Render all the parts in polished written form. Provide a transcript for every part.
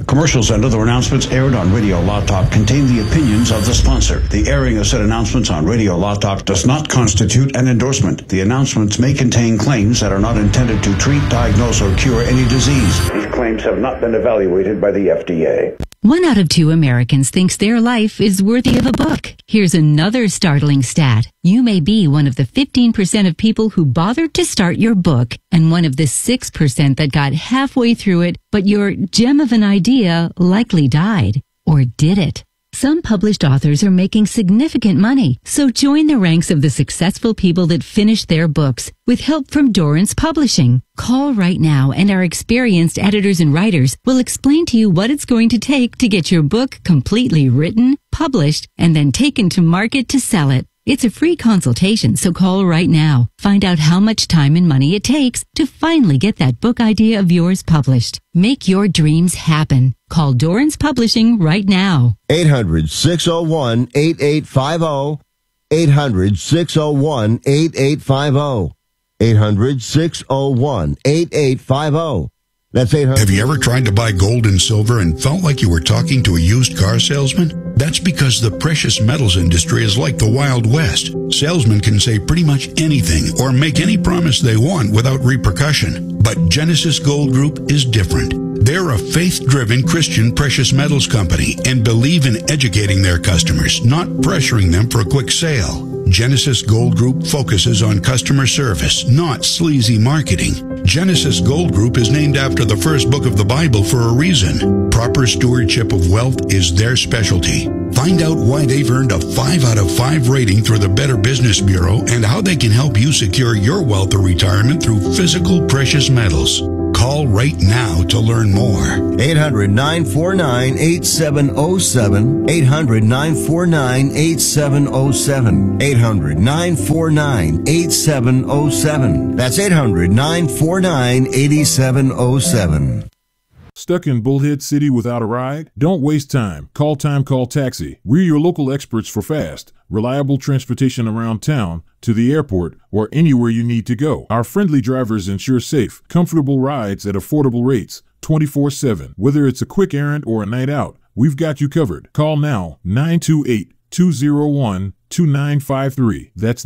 Commercials and other announcements aired on Radio Law Talk contain the opinions of the sponsor. The airing of said announcements on Radio Law Talk does not constitute an endorsement. The announcements may contain claims that are not intended to treat, diagnose, or cure any disease. These claims have not been evaluated by the FDA. 1 out of 2 Americans thinks their life is worthy of a book. Here's another startling stat. You may be one of the 15% of people who bothered to start your book and one of the 6% that got halfway through it, but your gem of an idea likely died. Or did it? Some published authors are making significant money, so join the ranks of the successful people that finish their books with help from Dorrance Publishing. Call right now and our experienced editors and writers will explain to you what it's going to take to get your book completely written, published, and then taken to market to sell it. It's a free consultation, so call right now. Find out how much time and money it takes to finally get that book idea of yours published. Make your dreams happen. Call Dorrance Publishing right now. 800-601-8850. 800-601-8850. 800-601-8850. That's 800. Have you ever tried to buy gold and silver and felt like you were talking to a used car salesman? That's because the precious metals industry is like the Wild West. Salesmen can say pretty much anything or make any promise they want without repercussion. But Genesis Gold Group is different. They're a faith-driven Christian precious metals company and believe in educating their customers, not pressuring them for a quick sale. Genesis Gold Group focuses on customer service, not sleazy marketing. Genesis Gold Group is named after the first book of the Bible for a reason. Proper stewardship of wealth is their specialty. Find out why they've earned a 5 out of 5 rating through the Better Business Bureau and how they can help you secure your wealth or retirement through physical precious metals. Call right now to learn more. 800-949-8707. 800-949-8707. 800-949-8707. That's 800-949-8707. Stuck in Bullhead City without a ride? Don't waste time. Call Taxi. We're your local experts for fast, reliable transportation around town, to the airport, or anywhere you need to go. Our friendly drivers ensure safe, comfortable rides at affordable rates, 24/7. Whether it's a quick errand or a night out, we've got you covered. Call now, 928-201-2953. That's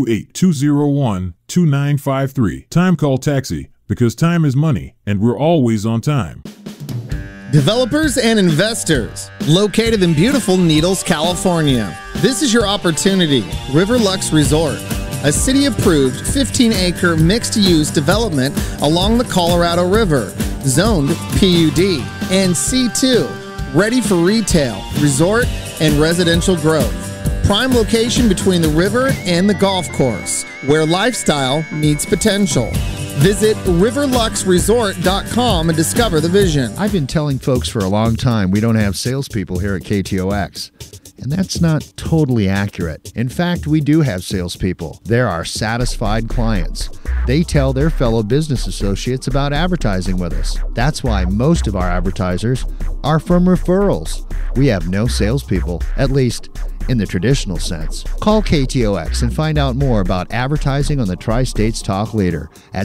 928-201-2953. Time Call Taxi, because time is money, and we're always on time. Developers and investors, located in beautiful Needles, California. This is your opportunity. Riverlux Resort, a city-approved 15-acre mixed-use development along the Colorado River, zoned PUD and C2, ready for retail, resort, and residential growth. Prime location between the river and the golf course, where lifestyle meets potential. Visit riverluxresort.com and discover the vision. I've been telling folks for a long time we don't have salespeople here at KTOX. And that's not totally accurate. In fact, we do have salespeople. They're our satisfied clients. They tell their fellow business associates about advertising with us. That's why most of our advertisers are from referrals. We have no salespeople, at least in the traditional sense. Call KTOX and find out more about advertising on the Tri-States Talk Leader at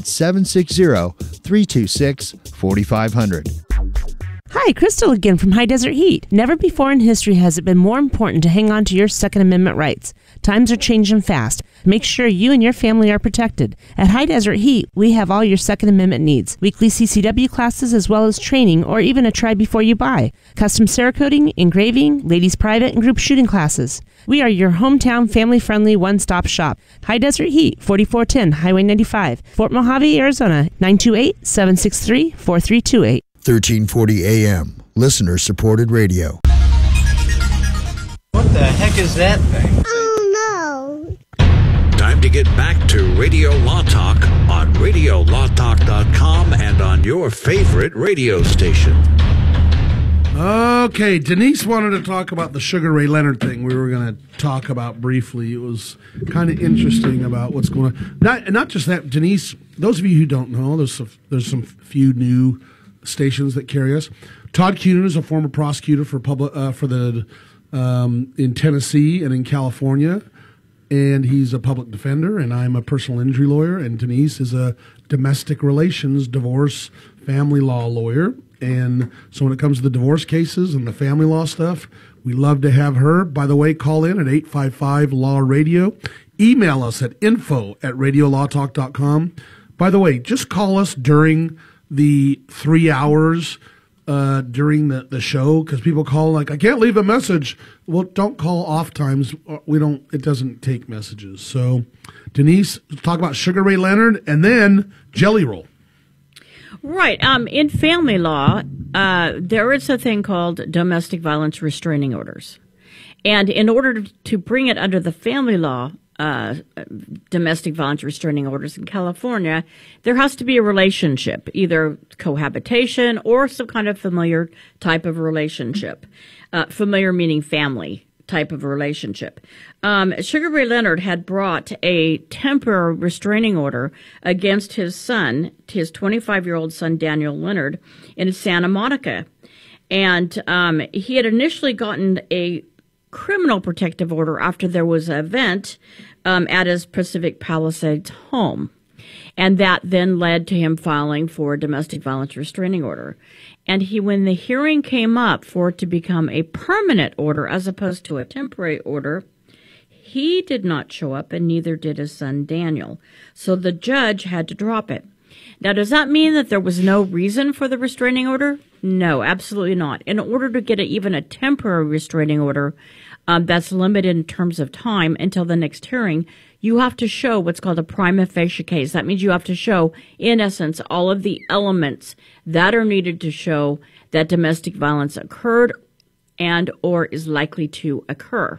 760-326-4500. Hi, Crystal again from High Desert Heat. Never before in history has it been more important to hang on to your Second Amendment rights. Times are changing fast. Make sure you and your family are protected. At High Desert Heat, we have all your Second Amendment needs. Weekly CCW classes as well as training or even a try before you buy. Custom Cerakoting, engraving, ladies private, and group shooting classes. We are your hometown family-friendly one-stop shop. High Desert Heat, 4410 Highway 95, Fort Mojave, Arizona, 928-763-4328. 1340 AM, listener-supported radio. What the heck is that thing? Oh, no. Time to get back to Radio Law Talk on RadioLawTalk.com and on your favorite radio station. Okay, Denise wanted to talk about the Sugar Ray Leonard thing we were going to talk about briefly. It was kind of interesting about what's going on. Not just that, Denise, those of you who don't know, there's some few new stations that carry us. Todd Cunin is a former prosecutor for in Tennessee and in California, and he's a public defender, and I'm a personal injury lawyer, and Denise is a domestic relations, divorce, family law lawyer, And so when it comes to the divorce cases and the family law stuff, we love to have her. By the way, call in at 855-LAW-RADIO. Email us at info@radiolawtalk.com. By the way, just call us during the 3 hours during the show, because people call like, I can't leave a message. Well, don't call off times. It doesn't take messages. So Denise, talk about Sugar Ray Leonard and then Jelly Roll. Right. In family law, there is a thing called domestic violence restraining orders. And in order to bring it under the family law, domestic violence restraining orders in California, there has to be a relationship, either cohabitation or some kind of familiar type of relationship. Familiar meaning family type of relationship. Sugar Ray Leonard had brought a temporary restraining order against his son, his 25-year-old son, Daniel Leonard, in Santa Monica. And he had initially gotten a criminal protective order after there was an event at his Pacific Palisades home. And that then led to him filing for a domestic violence restraining order. And when the hearing came up for it to become a permanent order as opposed to a temporary order, he did not show up, and neither did his son Daniel. So the judge had to drop it. Now, does that mean that there was no reason for the restraining order? No, absolutely not. In order to get even a temporary restraining order that's limited in terms of time until the next hearing, you have to show what's called a prima facie case. That means you have to show, in essence, all of the elements that are needed to show that domestic violence occurred and or is likely to occur.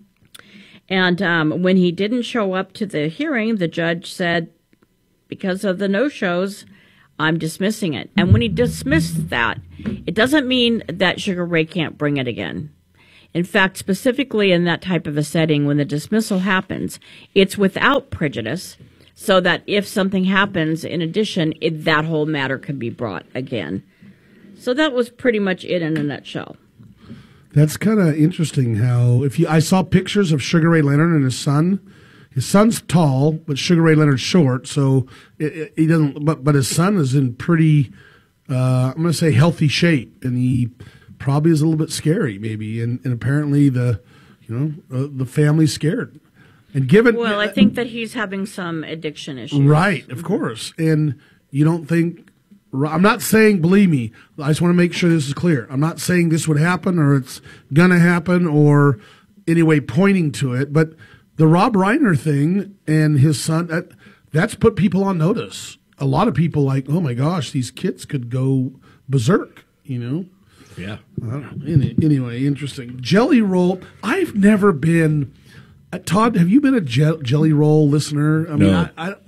And when he didn't show up to the hearing, the judge said, because of the no-shows, I'm dismissing it. And when he dismissed that, it doesn't mean that Sugar Ray can't bring it again. In fact, specifically in that type of a setting, when the dismissal happens, it's without prejudice, so that if something happens in addition, that whole matter can be brought again. So that was pretty much it in a nutshell. That's kind of interesting how I saw pictures of Sugar Ray Leonard and his son. His son's tall, but Sugar Ray Leonard's short, so he doesn't. But his son is in pretty, I'm going to say, healthy shape, and he probably is a little bit scary, maybe. And apparently the family's scared. And given, well, I think that he's having some addiction issues. Right, of course. And you don't think. I'm not saying, believe me, I just want to make sure this is clear. I'm not saying this would happen or it's going to happen or anyway pointing to it, but the Rob Reiner thing and his son, that's put people on notice. A lot of people like, oh my gosh, these kids could go berserk, Yeah. Anyway, interesting. Jelly Roll, I've never been, Todd, have you been a Jelly Roll listener? I mean, no.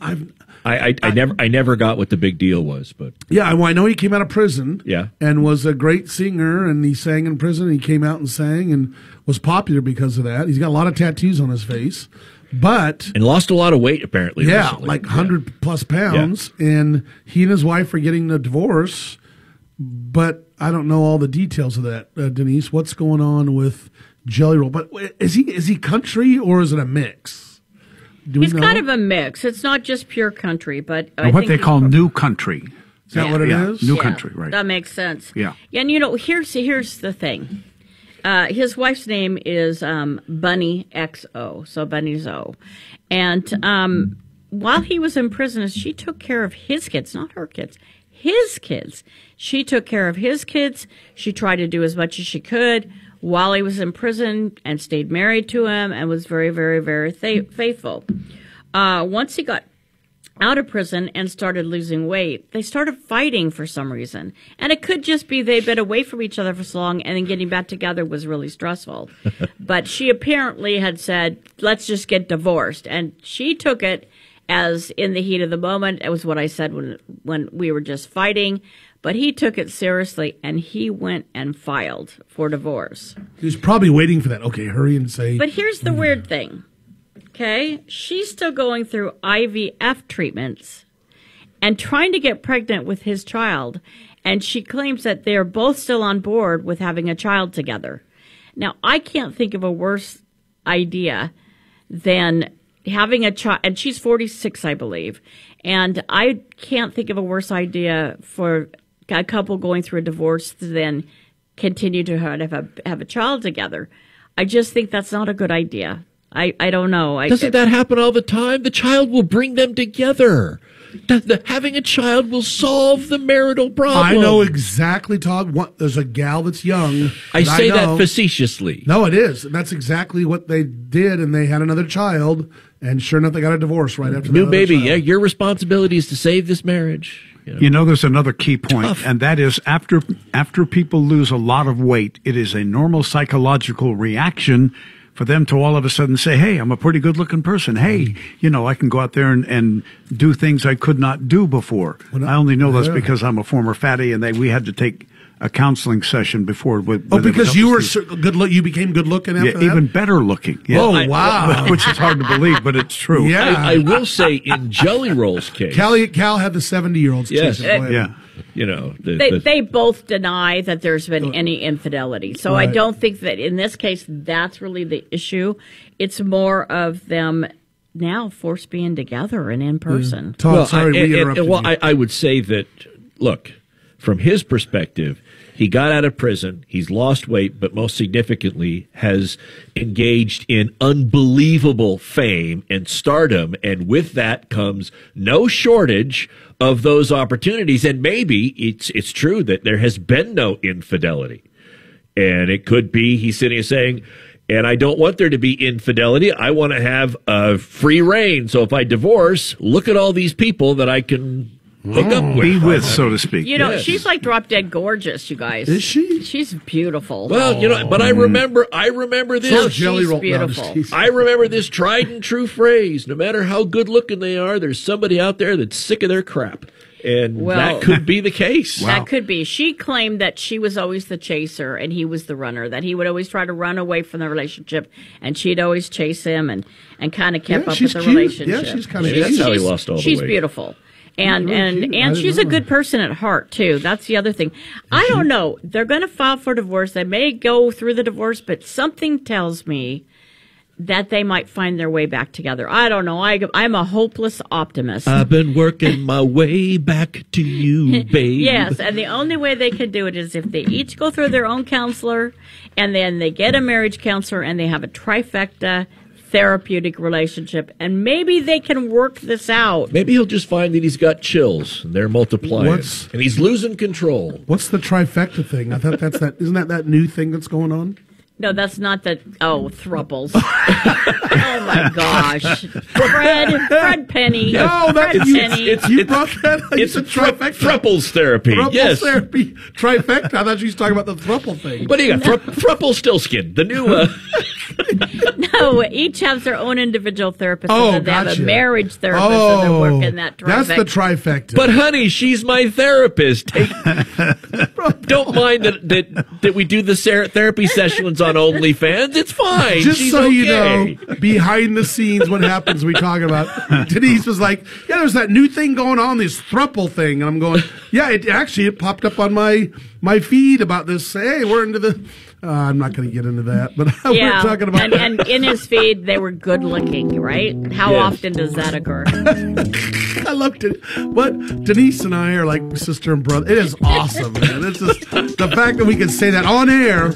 I never got what the big deal was, but yeah, well, I know he came out of prison, yeah, and was a great singer, and he sang in prison. And he came out and sang, and was popular because of that. He's got a lot of tattoos on his face, and lost a lot of weight apparently. Yeah, recently. like 100 plus pounds, and he and his wife are getting a divorce, but I don't know all the details of that. Denise, what's going on with Jelly Roll? But is he country or is it a mix? He's kind of a mix. It's not just pure country, but what they call new country. Is that what it is? New country, right? That makes sense. Yeah. And here's the thing. His wife's name is Bunny XO, so Bunny's O. And while he was in prison, she took care of his kids, not her kids, his kids. She took care of his kids. She tried to do as much as she could while he was in prison and stayed married to him and was very, very, very faithful. Once he got out of prison and started losing weight, they started fighting for some reason. And it could just be they'd been away from each other for so long, and then getting back together was really stressful. But she apparently had said, let's just get divorced. And she took it as in the heat of the moment. It was what I said when we were just fighting. But he took it seriously, and he went and filed for divorce. He was probably waiting for that. Okay, hurry and say. But here's the weird thing. Okay, she's still going through IVF treatments and trying to get pregnant with his child, and she claims that they're both still on board with having a child together. Now, I can't think of a worse idea than having a child, and she's 46, I believe, and I can't think of a worse idea for a couple going through a divorce to then continue to have a child together. I just think that's not a good idea. I don't know. Doesn't that happen all the time? The child will bring them together. Having a child will solve the marital problem. I know exactly, Todd. There's a gal that's young. I say that facetiously. No, it is. And that's exactly what they did, and they had another child, and sure enough, they got a divorce right after that. New baby, yeah, your responsibility is to save this marriage. You know, there's another key point, and that is after people lose a lot of weight, it is a normal psychological reaction for them to all of a sudden say, hey, I'm a pretty good-looking person. Hey, you know, I can go out there and do things I could not do before. I only know this because I'm a former fatty, and we had to take a counseling session before. Because you were you became good-looking after that? Even better looking. Yeah. Oh, wow. Which is hard to believe, but it's true. Yeah. I will say, in Jelly Roll's case. Cal had the 70-year-olds. Yes. Yeah. You know, they both deny that there's been any infidelity. So I don't think that in this case that's really the issue. It's more of them now forced being together and in person. Todd, sorry, we interrupted you. I would say that, look, from his perspective, he got out of prison, he's lost weight, but most significantly has engaged in unbelievable fame and stardom, and with that comes no shortage of those opportunities. And maybe it's true that there has been no infidelity. And it could be he's sitting here saying, and I don't want there to be infidelity. I want to have free reign. So if I divorce, look at all these people that I can hook up with. Be with, so to speak. You know, she's like drop dead gorgeous, you guys. Is she? She's beautiful. Well, you know, but I remember this. So she's beautiful. I remember this tried and true phrase. No matter how good looking they are, there's somebody out there that's sick of their crap. And that could be the case. That could be. She claimed that she was always the chaser and he was the runner, that he would always try to run away from the relationship and she'd always chase him and kind of kept up with the relationship. Yeah, she's kind of That's how he lost all the weight. She's beautiful. And she's a good person at heart, too. That's the other thing. I don't know. They're going to file for divorce. They may go through the divorce, but something tells me that they might find their way back together. I don't know. I'm a hopeless optimist. I've been working my way back to you, babe. Yes, and the only way they can do it is if they each go through their own counselor, and then they get a marriage counselor, and they have a trifecta therapeutic relationship, and maybe they can work this out. Maybe he'll just find that he's got chills, and they're multiplying, and he's losing control. What's the trifecta thing? I thought isn't that new thing that's going on? No, that's not the thruples. Oh my gosh, Fred Penny. No, Fred Penny. You brought that. It's a thruples therapy. Thruples therapy, trifecta. I thought you was talking about the thruple thing. But you got Thruple Stillskin, the new. No, each has their own individual therapist. Oh, and they have gotcha. a marriage therapist, and they're working that trifecta. That's the trifecta. But honey, she's my therapist. Don't mind that we do the therapy sessions on OnlyFans. It's fine. Just she's so okay. you know, behind the scenes, what happens we talk about. Denise was like, yeah, there's that new thing going on, this thruple thing. And I'm going, yeah, it popped up on my feed about this. Hey, we're into the... I'm not going to get into that, but we're talking about... And in his feed, they were good looking, right? How often does that occur? I loved it. But Denise and I are like sister and brother. It is awesome, man. It's just the fact that we can say that on air.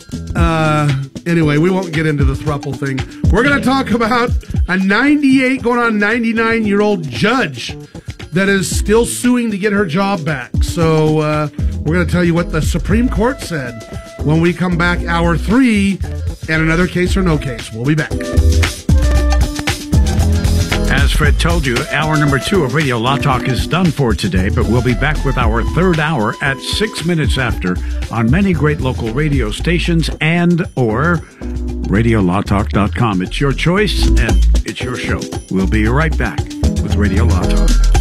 Anyway, we won't get into the thruple thing. We're going to talk about a 98 going on 99-year-old judge that is still suing to get her job back. So we're going to tell you what the Supreme Court said when we come back, hour 3, and another case or no case. We'll be back. As Fred told you, hour number 2 of Radio Law Talk is done for today, but we'll be back with our third hour at 6 minutes after on many great local radio stations and or RadioLawTalk.com. It's your choice and it's your show. We'll be right back with Radio Law Talk.